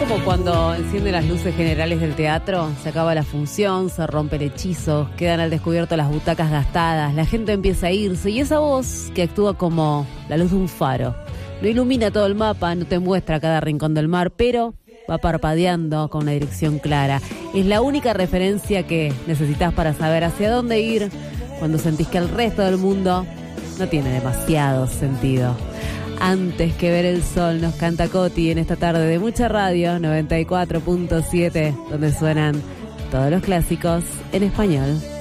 como cuando encienden las luces generales del teatro, se acaba la función, se rompe el hechizo, quedan al descubierto las butacas gastadas, la gente empieza a irse y esa voz que actúa como la luz de un faro. No ilumina todo el mapa, no te muestra cada rincón del mar, pero va parpadeando con una dirección clara. Es la única referencia que necesitas para saber hacia dónde ir cuando sentís que el resto del mundo no tiene demasiado sentido. Antes que ver el sol, nos canta Coti en esta tarde de mucha radio, 94.7, donde suenan todos los clásicos en español.